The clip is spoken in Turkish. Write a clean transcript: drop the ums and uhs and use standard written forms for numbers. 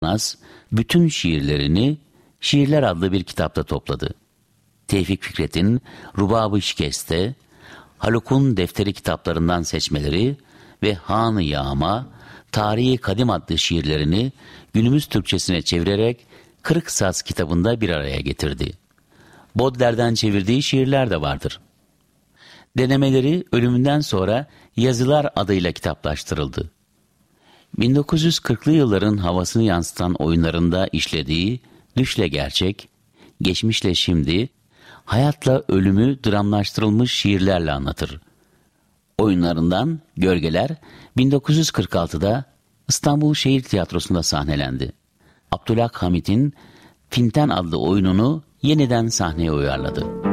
Korkmaz bütün şiirlerini Şiirler adlı bir kitapta topladı. Tevfik Fikret'in Rubab-ı Şikeste, Haluk'un Defteri kitaplarından seçmeleri ve Han-ı Yağma, Tarihi Kadim adlı şiirlerini günümüz Türkçesine çevirerek Kırık Saz kitabında bir araya getirdi. Baudelaire'den çevirdiği şiirler de vardır. Denemeleri ölümünden sonra Yazılar adıyla kitaplaştırıldı. 1940'lı yılların havasını yansıtan oyunlarında işlediği Düşle Gerçek, Geçmişle Şimdi, hayatla ölümü dramlaştırılmış şiirlerle anlatır. Oyunlarından Gölgeler 1946'da İstanbul Şehir Tiyatrosu'nda sahnelendi. Abdülhak Hamit'in Finten adlı oyununu yeniden sahneye uyarladı.